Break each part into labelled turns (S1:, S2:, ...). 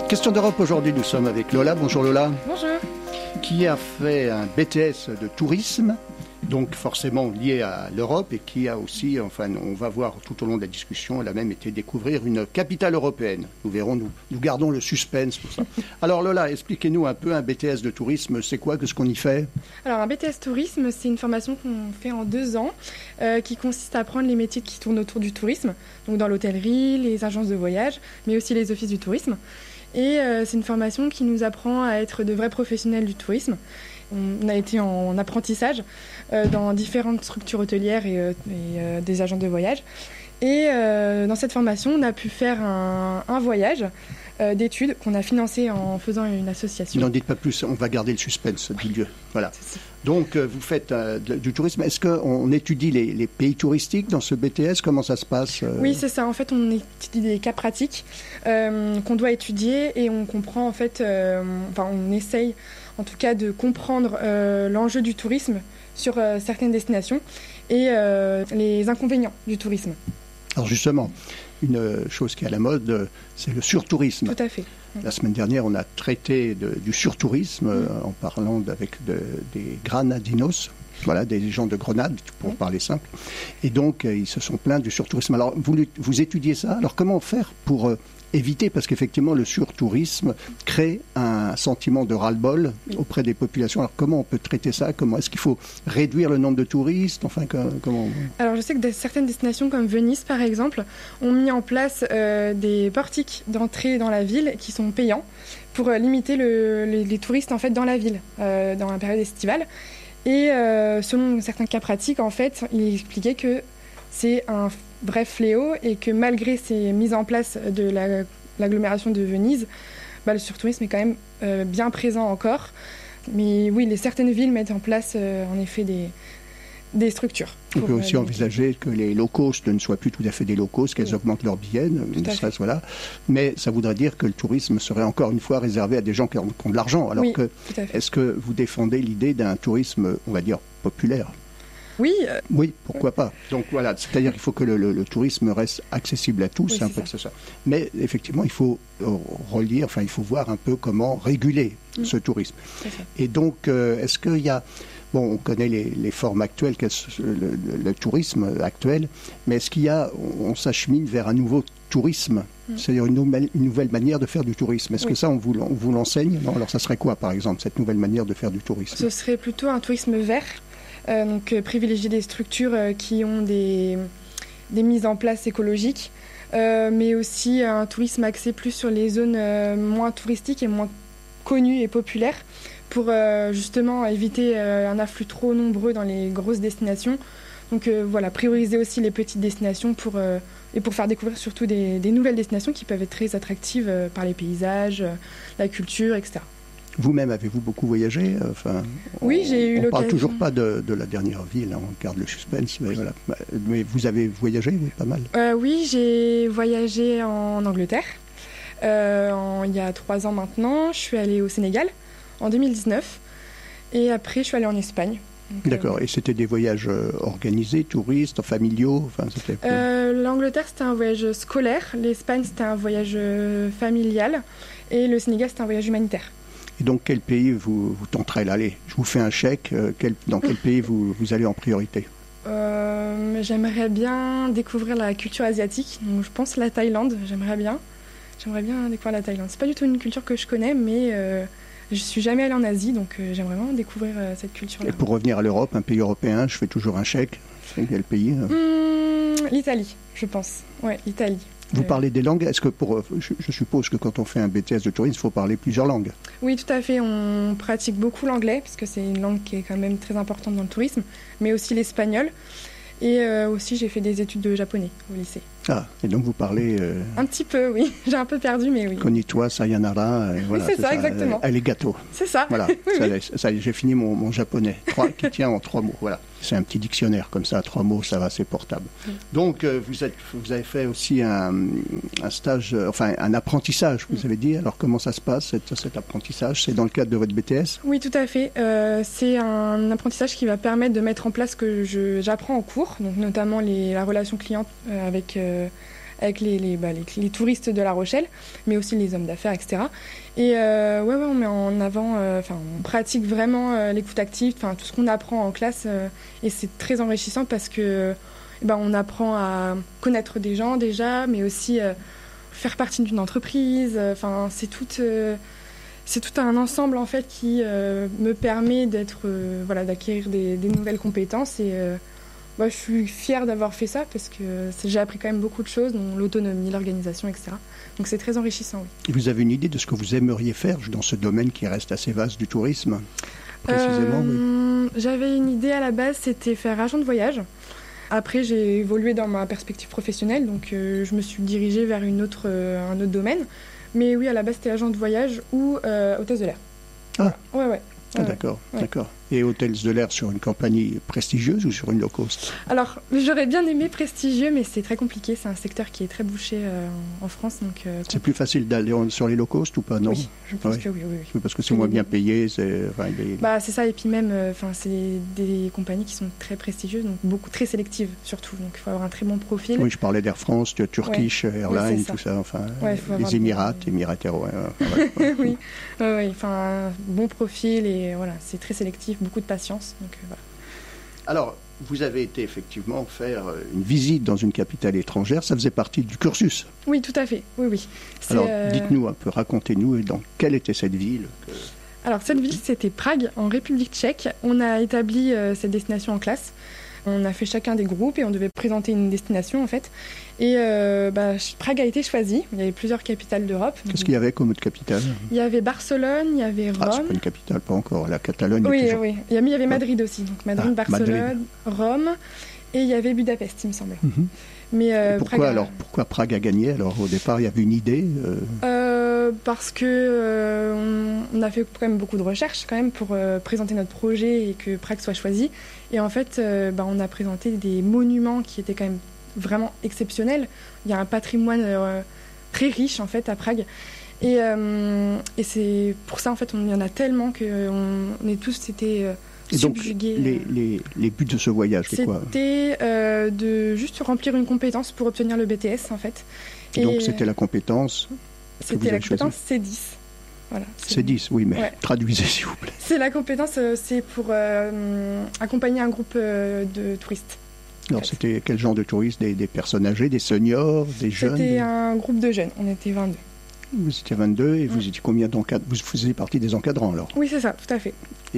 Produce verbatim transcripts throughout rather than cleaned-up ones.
S1: Question d'Europe, aujourd'hui nous sommes avec Lola. Bonjour Lola.
S2: Bonjour.
S1: Qui a fait un B T S de tourisme, donc forcément lié à l'Europe, et qui a aussi, enfin on va voir tout au long de la discussion, elle a même été découvrir une capitale européenne. Nous verrons, nous, nous gardons le suspense pour ça. Alors Lola, expliquez-nous un peu un B T S de tourisme, c'est quoi, qu'est-ce qu'on y fait?
S2: Alors un B T S tourisme, c'est une formation qu'on fait en deux ans, euh, qui consiste à apprendre les métiers qui tournent autour du tourisme, donc dans l'hôtellerie, les agences de voyage, mais aussi les offices du tourisme. Et euh, c'est une formation qui nous apprend à être de vrais professionnels du tourisme. On a été en apprentissage euh, dans différentes structures hôtelières et, euh, et euh, des agences de voyage. Et euh, dans cette formation, on a pu faire un, un voyage euh, d'études qu'on a financé en faisant une association.
S1: N'en dites pas plus, on va garder le suspense du lieu. Voilà. Donc euh, vous faites euh, de, du tourisme. Est-ce qu'on étudie les, les pays touristiques dans ce B T S? Comment ça se passe euh...
S2: Oui, c'est ça. En fait, on étudie des cas pratiques euh, qu'on doit étudier et on comprend en fait, euh, enfin on essaye en tout cas de comprendre euh, l'enjeu du tourisme sur euh, certaines destinations et euh, les inconvénients du tourisme.
S1: Alors justement, une chose qui est à la mode, c'est le surtourisme.
S2: Tout à fait.
S1: La semaine dernière, on a traité de, du surtourisme mmh. en parlant avec de, des granadinos, voilà, des gens de Grenade, pour mmh. parler simple. Et donc, ils se sont plaints du surtourisme. Alors, vous, vous étudiez ça. Alors, comment faire pour euh, éviter, parce qu'effectivement, le surtourisme crée un sentiment de ras-le-bol oui. auprès des populations. Alors, comment on peut traiter ça? Comment est-ce qu'il faut réduire le nombre de touristes? Enfin, comment...
S2: Alors, je sais que certaines destinations comme Venise, par exemple, ont mis en place euh, des portiques d'entrée dans la ville qui sont payants pour euh, limiter le, les, les touristes en fait dans la ville euh, dans la période estivale. Et euh, selon certains cas pratiques, en fait, il expliquait que c'est un vrai fléau et que malgré ces mises en place de la, l'agglomération de Venise, bah, le surtourisme est quand même euh, bien présent encore. Mais oui, les, certaines villes mettent en place euh, en effet des, des structures.
S1: On peut aussi euh, envisager que les low cost ne soient plus tout à fait des low cost, qu'elles oui. augmentent leurs billets, stress, voilà. Mais ça voudrait dire que le tourisme serait encore une fois réservé à des gens qui ont, qui ont de l'argent. Alors
S2: oui,
S1: que, est-ce que vous défendez l'idée d'un tourisme, on va dire, populaire?
S2: Oui. Euh...
S1: Oui, pourquoi pas. Donc voilà, c'est-à-dire qu'il faut que le, le, le tourisme reste accessible à tous, oui, un peu que c'est ça. Mais effectivement, il faut relier, enfin, il faut voir un peu comment réguler mmh. ce tourisme. Et donc, euh, est-ce qu'il y a... Bon, on connaît les, les formes actuelles, le, le, le tourisme actuel, mais est-ce qu'il y a, on, on s'achemine vers un nouveau tourisme, mmh. c'est-à-dire une, nouvelle, une nouvelle manière de faire du tourisme? Est-ce oui. que ça, on vous, on vous l'enseigne? Non, alors ça serait quoi, par exemple, cette nouvelle manière de faire du tourisme?
S2: Ce serait plutôt un tourisme vert, euh, donc euh, privilégier des structures euh, qui ont des, des mises en place écologiques, euh, mais aussi un tourisme axé plus sur les zones euh, moins touristiques et moins connues et populaires, pour euh, justement éviter euh, un afflux trop nombreux dans les grosses destinations. Donc euh, voilà, prioriser aussi les petites destinations pour, euh, et pour faire découvrir surtout des, des nouvelles destinations qui peuvent être très attractives euh, par les paysages, euh, la culture, et cetera.
S1: Vous-même, avez-vous beaucoup voyagé? Enfin,
S2: oui,
S1: on,
S2: j'ai eu l'occasion.
S1: On ne parle toujours pas de, de la dernière ville, hein, on garde le suspense, mais, voilà. Mais vous avez voyagé, oui, pas mal?
S2: euh, Oui, j'ai voyagé en Angleterre, euh, en, il y a trois ans maintenant. Je suis allée au Sénégal en deux mille dix-neuf, et après je suis allée en Espagne. Donc,
S1: D'accord, euh, et c'était des voyages euh, organisés, touristes, familiaux, enfin, c'était...
S2: euh, L'Angleterre c'était un voyage scolaire, l'Espagne c'était un voyage euh, familial, et le Sénégal c'était un voyage humanitaire.
S1: Et donc quel pays vous, vous tenterez là? Allez, je vous fais un chèque, euh, quel, dans quel pays vous, vous allez en priorité?
S2: euh, J'aimerais bien découvrir la culture asiatique, donc je pense la Thaïlande, j'aimerais bien. J'aimerais bien découvrir la Thaïlande. C'est pas du tout une culture que je connais, mais... Euh, je suis jamais allée en Asie, donc euh, j'aimerais vraiment découvrir euh, cette culture-là.
S1: Et pour revenir à l'Europe, un pays européen, je fais toujours un chèque. C'est quel pays?
S2: mmh, L'Italie, je pense. Ouais, l'Italie.
S1: Vous
S2: euh...
S1: parlez des langues? Est-ce que pour, je, je suppose que quand on fait un B T S de tourisme, il faut parler plusieurs langues?
S2: Oui, tout à fait. On pratique beaucoup l'anglais, parce que c'est une langue qui est quand même très importante dans le tourisme, mais aussi l'espagnol. Et euh, aussi, j'ai fait des études de japonais au lycée.
S1: Ah, et donc vous parlez... Euh...
S2: Un petit peu, oui. J'ai un peu perdu, mais oui.
S1: Konnichiwa, sayonara, euh, voilà.
S2: Oui, c'est, c'est ça, ça, exactement.
S1: Euh, arigato.
S2: C'est ça.
S1: Voilà,
S2: oui,
S1: ça,
S2: oui.
S1: ça, j'ai fini mon, mon japonais, trois, qui tient en trois mots, voilà. C'est un petit dictionnaire, comme ça, trois mots, ça va, c'est portable. Oui. Donc, euh, vous, êtes, vous avez fait aussi un, un stage, euh, enfin, un apprentissage, vous oui. avez dit. Alors, comment ça se passe, cet, cet apprentissage? C'est dans le cadre de votre B T S?
S2: Oui, tout à fait. Euh, c'est un apprentissage qui va permettre de mettre en place ce que je, j'apprends en cours, donc notamment les, la relation client euh, avec... Euh, avec les, les, bah, les, les touristes de La Rochelle, mais aussi les hommes d'affaires, et cetera. Et euh, ouais, ouais, on met en avant, enfin, euh, on pratique vraiment euh, l'écoute active, enfin, tout ce qu'on apprend en classe, euh, et c'est très enrichissant parce que eh ben, on apprend à connaître des gens déjà, mais aussi euh, faire partie d'une entreprise. Enfin, euh, c'est tout. Euh, C'est tout un ensemble en fait qui euh, me permet d'être, euh, voilà, d'acquérir des, des nouvelles compétences et euh, bah, je suis fière d'avoir fait ça parce que j'ai appris quand même beaucoup de choses, dont l'autonomie, l'organisation, et cetera. Donc c'est très enrichissant. Oui.
S1: Et vous avez une idée de ce que vous aimeriez faire dans ce domaine qui reste assez vaste du tourisme, précisément?
S2: euh,
S1: oui.
S2: J'avais une idée à la base, c'était faire agent de voyage. Après, j'ai évolué dans ma perspective professionnelle, donc euh, je me suis dirigée vers une autre, euh, un autre domaine. Mais oui, à la base, c'était agent de voyage ou euh, hôtesse de l'air.
S1: Ah,
S2: ouais, ouais.
S1: ah
S2: ouais
S1: d'accord,
S2: ouais.
S1: d'accord. Et hôtesse de l'air sur une compagnie prestigieuse ou sur une low cost?
S2: Alors, j'aurais bien aimé prestigieux, mais c'est très compliqué. C'est un secteur qui est très bouché euh, en France. Donc, euh,
S1: c'est plus facile d'aller sur les low cost ou pas, non?
S2: Oui, je pense
S1: oui.
S2: que oui, oui, oui.
S1: Parce que c'est moins bien payé. C'est, enfin, les...
S2: bah, c'est ça, et puis même, enfin, euh, c'est des compagnies qui sont très prestigieuses, donc beaucoup, très sélectives surtout. Donc, il faut avoir un très bon profil.
S1: Oui, je parlais d'Air France, de Turkish ouais. Airlines, ouais, ça. tout ça. Enfin,
S2: ouais,
S1: les Émirats,
S2: des...
S1: Émirats Airways. Enfin, ouais, ouais.
S2: oui, ouais, ouais, enfin, bon profil et voilà, c'est très sélectif, beaucoup de patience. Donc, euh, voilà.
S1: Alors, vous avez été effectivement faire une visite dans une capitale étrangère, ça faisait partie du cursus?
S2: Oui, tout à fait, oui, oui.
S1: C'est, Alors, euh... dites-nous un peu, racontez-nous dans quelle était cette ville que...
S2: Alors, cette ville, c'était Prague, en République tchèque. On a établi euh, cette destination en classe. On a fait chacun des groupes et on devait présenter une destination, en fait. Et euh, bah, Prague a été choisie. Il y avait plusieurs capitales d'Europe.
S1: Qu'est-ce qu'il y avait comme autre capitale?
S2: Il y avait Barcelone, il y avait Rome.
S1: Ah, c'est pas une capitale, pas encore. La Catalogne
S2: oui,
S1: est toujours...
S2: Oui, il y avait Madrid aussi. Donc Madrid, ah, Barcelone, Madrid. Rome. Et il y avait Budapest, il me semble.
S1: Mm-hmm.
S2: Mais euh,
S1: pourquoi,
S2: Prague a...
S1: alors, pourquoi Prague a gagné? Alors, au départ, il y avait une idée euh...
S2: Euh, parce que euh, on, on a fait quand même beaucoup de recherches quand même pour euh, présenter notre projet et que Prague soit choisie. Et en fait, euh, bah, on a présenté des monuments qui étaient quand même vraiment exceptionnels. Il y a un patrimoine euh, très riche en fait à Prague. Et, euh, et c'est pour ça en fait, on y en a tellement qu'on on est tous été euh,
S1: Et donc, les, les, les buts de ce voyage, c'est quoi?
S2: C'était euh, de juste remplir une compétence pour obtenir le B T S en fait.
S1: Et, et donc c'était la compétence?
S2: C'était la compétence C dix. Voilà,
S1: C dix, oui, mais ouais. Traduisez s'il vous plaît.
S2: C'est la compétence, euh, c'est pour euh, accompagner un groupe euh, de touristes.
S1: Alors fait. C'était quel genre de touristes? Des, des personnes âgées, des seniors, des jeunes?
S2: C'était
S1: des...
S2: un groupe de jeunes, on était vingt-deux.
S1: Vous étiez vingt-deux et mmh. vous étiez combien d'encadrants? Vous faisiez partie des encadrants alors?
S2: Oui, c'est ça, tout à fait.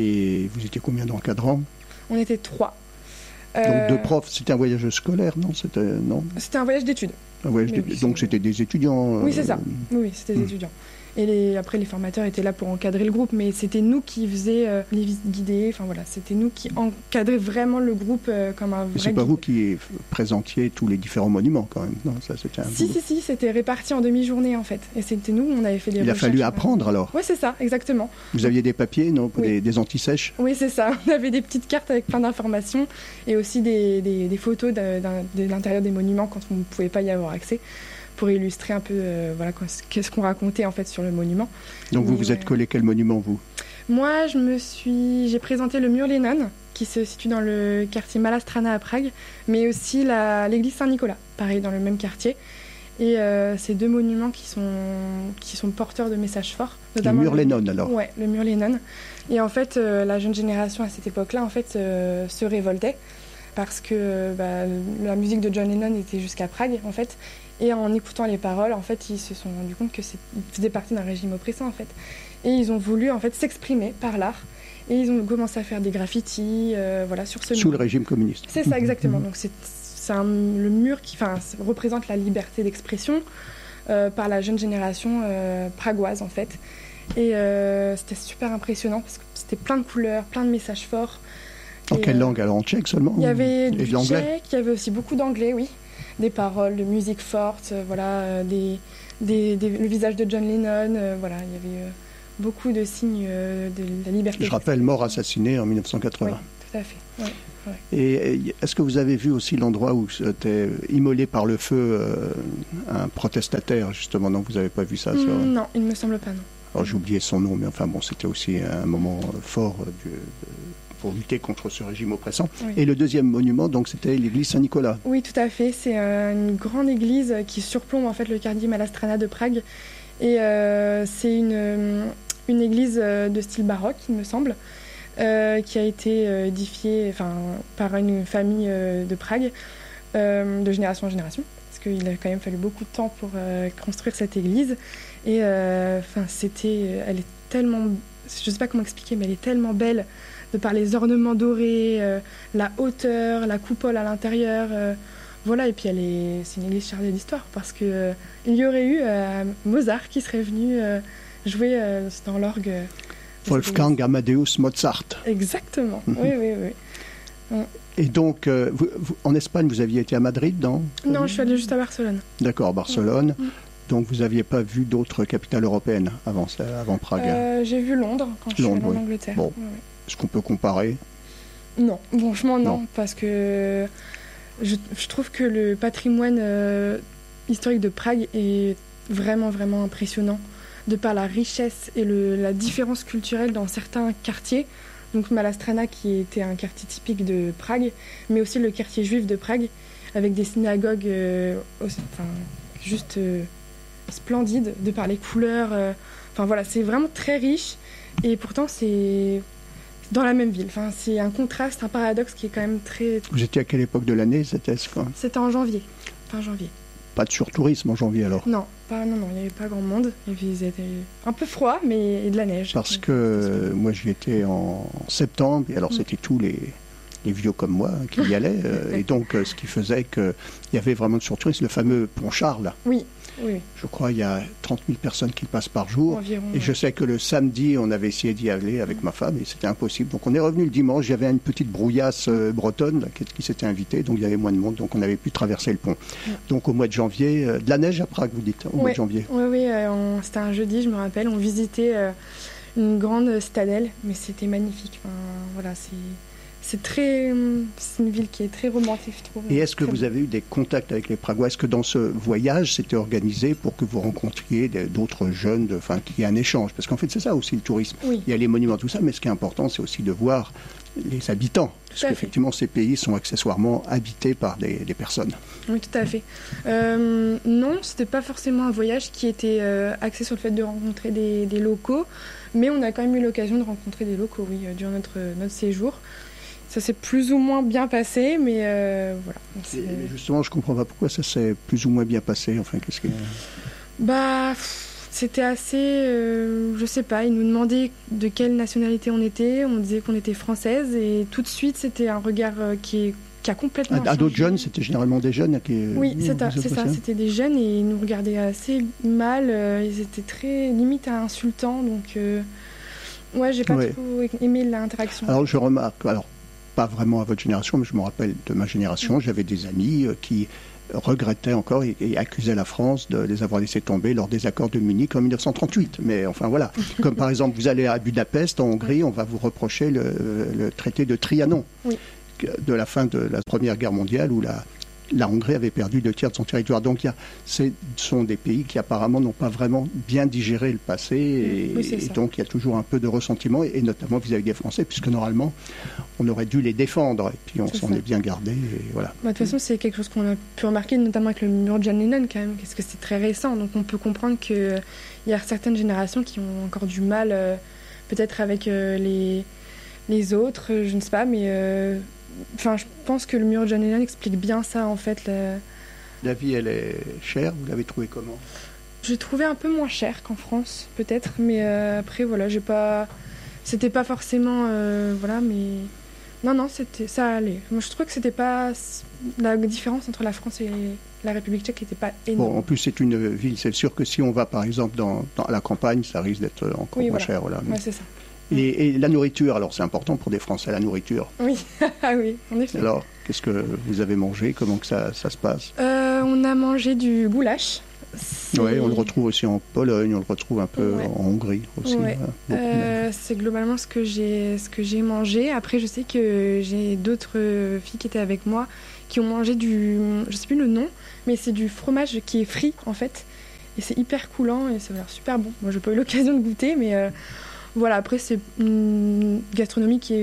S1: Et vous étiez combien d'encadrants?
S2: On était trois.
S1: Donc euh... deux profs, c'était un voyage scolaire, non? C'était, non
S2: c'était un voyage d'études.
S1: Un voyage d'études. Oui, donc c'était des étudiants?
S2: Oui, c'est ça. Oui, c'était des mmh. étudiants. Et les, après, les formateurs étaient là pour encadrer le groupe, mais c'était nous qui faisions euh, les visites guidées. Enfin voilà, c'était nous qui encadrions vraiment le groupe euh, comme un vrai
S1: mais c'est pas
S2: guide.
S1: vous qui présentiez tous les différents monuments quand même, non? Ça, c'était un
S2: si, si, si, c'était réparti en demi-journée en fait. Et c'était nous, on avait fait des
S1: Il
S2: recherches.
S1: a fallu apprendre alors?
S2: Oui, c'est ça, exactement.
S1: Vous aviez des papiers, non? Oui. Des, des antisèches?
S2: Oui, c'est ça. On avait des petites cartes avec plein d'informations et aussi des, des, des photos de, de, de l'intérieur des monuments quand on ne pouvait pas y avoir accès, pour illustrer un peu euh, voilà, qu'est-ce qu'on racontait en fait sur le monument.
S1: Donc vous
S2: Mais,
S1: vous êtes collé quel monument, vous?
S2: Moi, je me suis, j'ai présenté le mur Lénine, qui se situe dans le quartier Malastrana à Prague, mais aussi la, l'église Saint-Nicolas, pareil, dans le même quartier. Et euh, ces deux monuments qui sont, qui sont porteurs de messages forts.
S1: Notamment le mur Lénine, alors?
S2: Oui, le mur Lénine. Et en fait, euh, la jeune génération à cette époque-là, en fait, euh, se révoltait parce que bah, la musique de John Lennon était jusqu'à Prague, en fait. Et en écoutant les paroles, en fait, ils se sont rendus compte que c'est, ils faisaient partie d'un régime oppressant, en fait. Et ils ont voulu, en fait, s'exprimer par l'art. Et ils ont commencé à faire des graffitis, euh, voilà, sur ce mur.
S1: Sous le régime communiste.
S2: C'est ça, exactement. Donc c'est, c'est un, le mur qui, enfin, représente la liberté d'expression euh, par la jeune génération euh, pragoise, en fait. Et euh, c'était super impressionnant parce que c'était plein de couleurs, plein de messages forts.
S1: En
S2: et,
S1: quelle
S2: euh,
S1: langue? Alors en tchèque seulement?
S2: Il y avait du
S1: l'anglais?
S2: tchèque, il y avait aussi beaucoup d'anglais, oui. Des paroles, de musique forte, euh, voilà, euh, des, des, des, le visage de John Lennon, euh, voilà, il y avait euh, beaucoup de signes euh, de la liberté.
S1: Je rappelle, mort assassiné en mille neuf cent quatre-vingts.
S2: Oui, tout à fait. Ouais, ouais.
S1: Et est-ce que vous avez vu aussi l'endroit où était immolé par le feu euh, un protestataire, justement? Non, vous n'avez pas vu ça?
S2: Mmh,
S1: sur...
S2: Non, il ne me semble pas, non.
S1: Alors j'ai oublié son nom, mais enfin bon, c'était aussi un moment fort du, pour lutter contre ce régime oppressant.
S2: Oui.
S1: Et le deuxième monument, donc, c'était l'église Saint-Nicolas.
S2: Oui, tout à fait. C'est euh, une grande église qui surplombe en fait le quartier Malastrana de Prague. Et euh, c'est une, une église de style baroque, il me semble, euh, qui a été édifiée enfin, par une famille euh, de Prague, euh, de génération en génération. Parce qu'il a quand même fallu beaucoup de temps pour euh, construire cette église. Et euh, enfin, c'était, elle est tellement, je ne sais pas comment expliquer, mais elle est tellement belle de par les ornements dorés, euh, la hauteur, la coupole à l'intérieur. Euh, voilà, et puis elle est, c'est une église chargée d'histoire parce qu'il euh, y aurait eu euh, Mozart qui serait venu euh, jouer euh, dans l'orgue. Euh,
S1: Wolfgang Amadeus Mozart.
S2: Exactement, mm-hmm. oui, oui, oui. Mm.
S1: Et donc, euh, vous, vous, en Espagne, vous aviez été à Madrid, non ?
S2: Non, je suis allée juste à Barcelone.
S1: D'accord, Barcelone.
S2: Mm.
S1: Donc, vous n'aviez pas vu d'autres capitales européennes avant, avant Prague ?
S2: euh, J'ai vu Londres quand je
S1: Londres,
S2: suis allée en
S1: oui.
S2: Angleterre.
S1: Bon.
S2: Oui, oui.
S1: Est-ce qu'on peut comparer ?
S2: Non, franchement non,
S1: non,
S2: parce que je, je trouve que le patrimoine euh, historique de Prague est vraiment, vraiment impressionnant, de par la richesse et le, la différence culturelle dans certains quartiers. Donc Malastrana, qui était un quartier typique de Prague, mais aussi le quartier juif de Prague, avec des synagogues euh, aussi, enfin, juste euh, splendides, de par les couleurs. Euh, enfin voilà, c'est vraiment très riche, et pourtant c'est dans la même ville. Enfin, c'est un contraste, un paradoxe qui est quand même très...
S1: Vous étiez à quelle époque de l'année, c'était ce quoi ?
S2: C'était en janvier, fin janvier.
S1: Pas de surtourisme en janvier alors ?
S2: Non, pas, non, non, il n'y avait pas grand monde. Et puis c'était un peu froid, mais et de la neige.
S1: Parce
S2: donc,
S1: que euh, moi j'y étais en septembre, et alors mmh. c'était tous les, les vieux comme moi qui y allaient, euh, et donc euh, ce qui faisait qu'il y avait vraiment de surtourisme, le fameux pont Charles.
S2: Oui. Oui.
S1: Je crois qu'il y a trente mille personnes qui passent par jour.
S2: Environ,
S1: et je sais que le samedi, on avait essayé d'y aller avec ma femme et c'était impossible. Donc on est revenu le dimanche. Il y avait une petite brouillasse euh, bretonne là, qui, qui s'était invitée. Donc il y avait moins de monde. Donc on avait pu traverser le pont. Oui. Donc au mois de janvier, euh, de la neige à Prague, vous dites, au
S2: oui.
S1: mois de janvier.
S2: Oui, oui. Euh, on, c'était un jeudi, je me rappelle. On visitait euh, une grande citadelle. Mais c'était magnifique. Enfin, voilà, c'est... C'est, très, c'est une ville qui est très romantique, je trouve.
S1: Et est-ce que vous avez eu des contacts avec les Pragois ? Est-ce que dans ce voyage, c'était organisé pour que vous rencontriez d'autres jeunes, de, enfin, qu'il y ait un échange ? Parce qu'en fait, c'est ça aussi le tourisme.
S2: Oui.
S1: Il y a les monuments, tout ça, mais ce qui est important, c'est aussi de voir les habitants. Parce qu'effectivement, ces pays sont accessoirement habités par des, des personnes.
S2: Oui, tout à fait. Euh, non, c'était pas forcément un voyage qui était euh, axé sur le fait de rencontrer des, des locaux, mais on a quand même eu l'occasion de rencontrer des locaux, oui, durant notre, notre séjour. Ça s'est plus ou moins bien passé, mais euh, voilà.
S1: C'est... Justement, je ne comprends pas pourquoi ça s'est plus ou moins bien passé. Enfin, qu'est-ce que...
S2: Bah, c'était assez... Euh, je sais pas, ils nous demandaient de quelle nationalité on était. On disait qu'on était française et tout de suite, c'était un regard qui, est, qui a complètement
S1: à,
S2: changé.
S1: À d'autres jeunes, c'était généralement des jeunes qui...
S2: Oui, c'est, à, c'est ça. C'était des jeunes et ils nous regardaient assez mal. Ils étaient très limite à insultants. Donc, euh, ouais, j'ai pas ouais. trop aimé l'interaction.
S1: Alors, je remarque... Alors, pas vraiment à votre génération, mais je me rappelle de ma génération, j'avais des amis qui regrettaient encore et, et accusaient la France de les avoir laissés tomber lors des accords de Munich en dix-neuf cent trente-huit. Mais enfin voilà, comme par exemple vous allez à Budapest, en Hongrie, on va vous reprocher le, le traité de Trianon, oui. de la fin de la Première Guerre mondiale où la, la Hongrie avait perdu deux tiers de son territoire. Donc il y a, ce sont des pays qui apparemment n'ont pas vraiment bien digéré le passé et, oui, et donc il y a toujours un peu de ressentiment et, et notamment vis-à-vis des Français puisque normalement on aurait dû les défendre et puis on c'est s'en ça. est bien gardé et voilà.
S2: Bah, de toute façon c'est quelque chose qu'on a pu remarquer notamment avec le mur de John Lennon quand même parce que c'est très récent donc on peut comprendre qu'il y a certaines générations qui ont encore du mal euh, peut-être avec euh, les, les autres, je ne sais pas mais... Euh, Enfin, je pense que le mur de John Lennon explique bien ça, en fait. Le...
S1: La vie, elle est chère. Vous l'avez trouvée comment ?
S2: J'ai trouvé un peu moins cher qu'en France, peut-être. Mais euh, après, voilà, j'ai pas... C'était pas forcément... Euh, voilà, mais... Non, non, c'était... ça allait. Moi, je trouvais que c'était pas... La différence entre la France et la République tchèque n'était pas énorme.
S1: Bon, en plus, c'est une ville. C'est sûr que si on va, par exemple, dans, dans la campagne, ça risque d'être encore
S2: oui,
S1: moins
S2: voilà.
S1: cher. Voilà.
S2: Ouais, c'est ça.
S1: Et, et la nourriture, alors c'est important pour des Français, la nourriture.
S2: Oui, oui, en effet.
S1: Alors, qu'est-ce que vous avez mangé ? Comment que ça, ça se passe ?
S2: euh, On a mangé du goulash.
S1: Oui, on le retrouve aussi en Pologne, on le retrouve un peu
S2: ouais.
S1: en Hongrie aussi.
S2: Ouais. Euh, c'est globalement ce que, j'ai, ce que j'ai mangé. Après, je sais que j'ai d'autres filles qui étaient avec moi qui ont mangé du... Je ne sais plus le nom, mais c'est du fromage qui est frit, en fait. Et c'est hyper coulant et ça a l'air super bon. Moi, je n'ai pas eu l'occasion de goûter, mais... Euh, Voilà, après, c'est une gastronomie qui est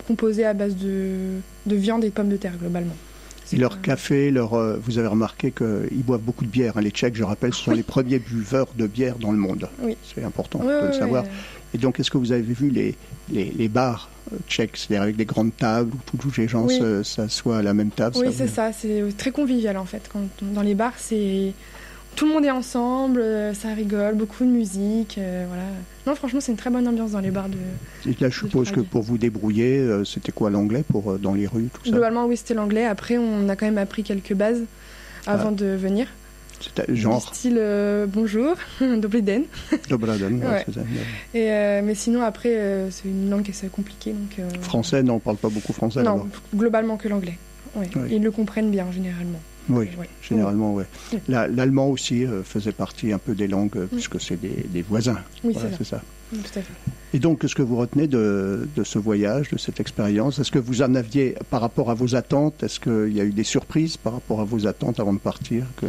S2: composé à base de, de viande et de pommes de terre, globalement.
S1: Et leur pas... café, leur, euh, vous avez remarqué qu'ils boivent beaucoup de bière. Hein. Les Tchèques, je rappelle, ce sont oui. les premiers buveurs de bière dans le monde. Oui. C'est important oui, de oui, le savoir. Oui. Et donc, est-ce que vous avez vu les, les, les bars tchèques, c'est-à-dire avec des grandes tables où tous les gens oui. se, s'assoient à la même table?
S2: Oui, ça c'est vous... ça. C'est très convivial, en fait. Quand, dans les bars, c'est... tout le monde est ensemble, ça rigole, beaucoup de musique, euh, voilà. Non, franchement, c'est une très bonne ambiance dans les bars de...
S1: Et là, je suppose que pour vous débrouiller, euh, c'était quoi l'anglais pour, euh, dans les rues, tout ça?
S2: Globalement, oui, c'était l'anglais. Après, on a quand même appris quelques bases avant ah. de venir.
S1: C'était genre
S2: du style euh, bonjour, Dobry den.
S1: Dobry den, ouais,
S2: ouais.
S1: c'est ça.
S2: Et, euh, mais sinon, après, euh, c'est une langue qui est assez compliquée. Donc, euh...
S1: Français, non, on ne parle pas beaucoup français.
S2: Non,
S1: alors.
S2: globalement que l'anglais. Ouais. Oui. Ils le comprennent bien, généralement.
S1: Oui, oui, généralement, oui. Ouais. La, l'allemand aussi euh, faisait partie un peu des langues, euh, puisque c'est des, des voisins.
S2: Oui,
S1: voilà,
S2: c'est,
S1: c'est ça.
S2: Oui, tout à fait.
S1: Et donc, qu'est-ce que vous retenez de, de ce voyage, de cette expérience? Est-ce que vous en aviez, par rapport à vos attentes, est-ce qu'il y a eu des surprises par rapport à vos attentes avant de partir que...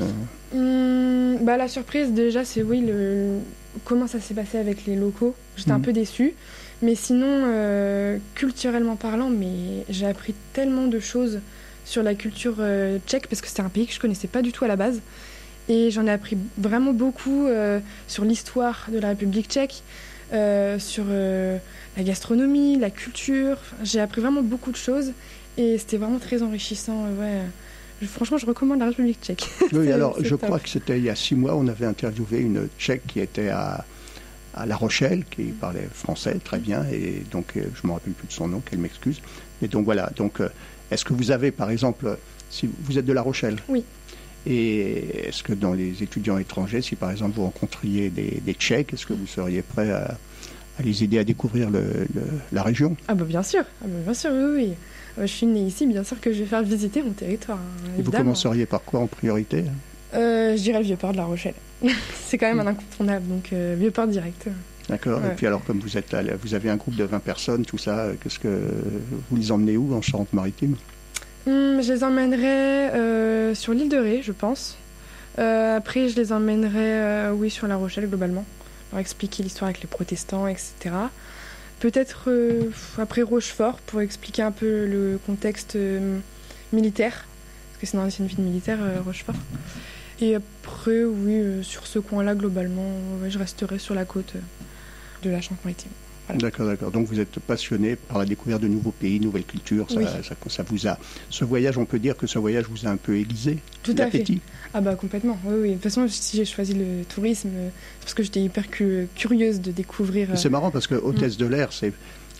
S2: Hum, bah, la surprise, déjà, c'est oui, le... comment ça s'est passé avec les locaux. J'étais mmh. un peu déçue. Mais sinon, euh, culturellement parlant, mais j'ai appris tellement de choses sur la culture euh, tchèque, parce que c'est un pays que je ne connaissais pas du tout à la base. Et j'en ai appris vraiment beaucoup euh, sur l'histoire de la République tchèque, euh, sur euh, la gastronomie, la culture. J'ai appris vraiment beaucoup de choses et c'était vraiment très enrichissant. Euh, ouais. je, franchement, je recommande la République tchèque.
S1: Oui, c'est, alors
S2: c'est
S1: je
S2: top.
S1: crois que c'était il y a six mois, on avait interviewé une Tchèque qui était à, à La Rochelle, qui parlait français très bien, et donc je ne me rappelle plus de son nom, qu'elle m'excuse. Mais donc voilà, donc... Euh, est-ce que vous avez, par exemple, si vous êtes de La Rochelle?
S2: Oui.
S1: Et est-ce que dans les étudiants étrangers, si par exemple vous rencontriez des, des Tchèques, est-ce que vous seriez prêt à, à les aider à découvrir le, le, la région?
S2: Ah bah bien sûr, ah bah bien sûr, oui, oui. Je suis née ici, bien sûr que je vais faire visiter mon territoire. Hein,
S1: et vous commenceriez par quoi en priorité?
S2: euh, Je dirais le Vieux-Port de La Rochelle. C'est quand même un incontournable, donc euh, Vieux-Port direct.
S1: D'accord. Ouais. Et puis alors, comme vous êtes, vous avez un groupe de vingt personnes, tout ça, qu'est-ce que vous les emmenez où en Charente-Maritime?
S2: hum, Je les emmènerai euh, sur l'île de Ré, je pense. Euh, après, je les emmènerai, euh, oui, sur La Rochelle globalement, pour expliquer l'histoire avec les protestants, et cetera. Peut-être euh, après Rochefort pour expliquer un peu le contexte euh, militaire, parce que c'est une ancienne ville militaire, euh, Rochefort. Et après, oui, euh, sur ce coin-là globalement, ouais, je resterai sur la côte. Euh, de la Charente-Maritime. Voilà.
S1: D'accord, d'accord. Donc vous êtes passionné par la découverte de nouveaux pays, nouvelles cultures. Ça,
S2: oui.
S1: ça, ça vous a. Ce voyage, on peut dire que ce voyage vous a un peu aiguisé.
S2: Tout à fait. Ah bah complètement. Oui, oui. De toute façon, si j'ai choisi le tourisme, c'est parce que j'étais hyper cu- curieuse de découvrir.
S1: C'est marrant parce que hôtesse mmh. de l'air, c'est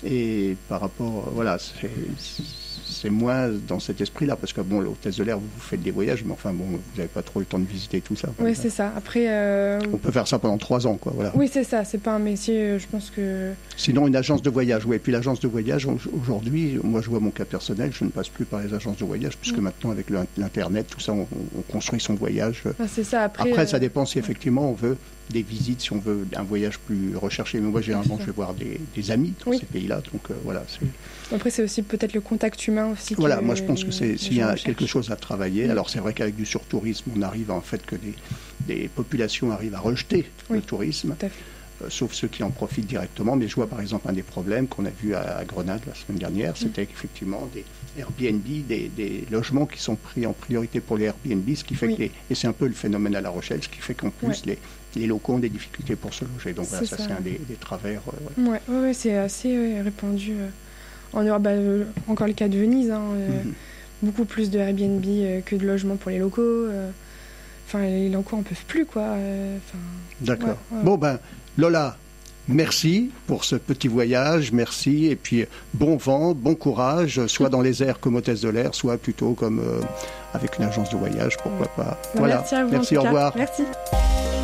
S1: et par rapport, voilà, c'est. C'est moins dans cet esprit-là, parce que bon, l'hôtesse de l'air, vous, vous faites des voyages, mais enfin bon, vous n'avez pas trop le temps de visiter tout ça.
S2: Oui, c'est ça. Après, euh...
S1: on peut faire ça pendant trois ans, quoi. Voilà.
S2: Oui, c'est ça. C'est pas un métier, je pense que.
S1: Sinon, une agence de voyage, oui. Et puis l'agence de voyage, aujourd'hui, moi, je vois mon cas personnel, je ne passe plus par les agences de voyage, puisque mmh. maintenant, avec l'internet, tout ça, on, on construit son voyage.
S2: Ah, c'est ça. Après,
S1: Après
S2: euh...
S1: ça dépend si effectivement on veut des visites, si on veut un voyage plus recherché. Mais moi, généralement, je vais voir des, des amis dans oui. ces pays-là, donc euh, voilà. C'est...
S2: Après, c'est aussi peut-être le contact humain aussi.
S1: Voilà,
S2: que
S1: moi je pense que c'est, s'il y a
S2: recherchent.
S1: quelque chose à travailler,
S2: mmh.
S1: alors c'est vrai qu'avec du surtourisme, on arrive en fait que des, des populations arrivent à rejeter oui. le tourisme, euh, sauf ceux qui en profitent directement. Mais je vois par exemple un des problèmes qu'on a vu à, à Grenade la semaine dernière, c'était mmh. qu'effectivement des Airbnb, des, des logements qui sont pris en priorité pour les Airbnb, ce qui fait oui. que les, et c'est un peu le phénomène à La Rochelle, ce qui fait qu'en plus ouais. les, les locaux ont des difficultés pour se loger. Donc voilà, ça, ça c'est un des, des travers. Euh,
S2: voilà. ouais, ouais, ouais, c'est assez ouais, répandu. Euh... En Europe, bah, euh, encore le cas de Venise, hein, euh, mmh. beaucoup plus de Airbnb euh, que de logements pour les locaux. Enfin, euh, les locaux en peuvent plus, quoi. Euh,
S1: D'accord. Ouais, ouais. Bon, ben, Lola, merci pour ce petit voyage, merci. Et puis, bon vent, bon courage, soit dans les airs comme hôtesse de l'air, soit plutôt comme euh, avec une agence de voyage, pourquoi pas.
S2: Bon,
S1: voilà.
S2: Merci à vous.
S1: Merci, au revoir.
S2: Merci.